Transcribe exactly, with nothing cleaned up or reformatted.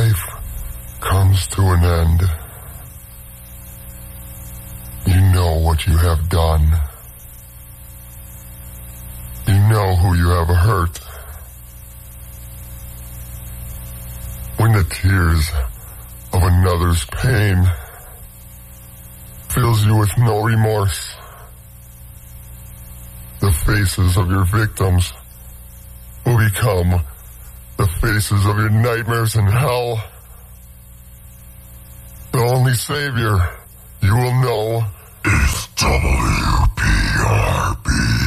life comes to an end, you know what you have done. You know who you have hurt. When the tears of another's pain fills you with no remorse, the faces of your victims will become the faces of your nightmares in hell. The only savior you will know is W.